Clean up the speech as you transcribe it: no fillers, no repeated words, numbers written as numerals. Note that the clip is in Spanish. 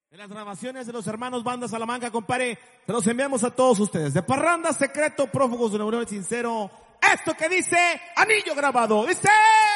En las grabaciones de los hermanos Banda Salamanca, compadre, se los enviamos a todos ustedes. De Parranda Secreto, Prófugos de un Amor Sincero. Esto que dice Anillo Grabado. Dice...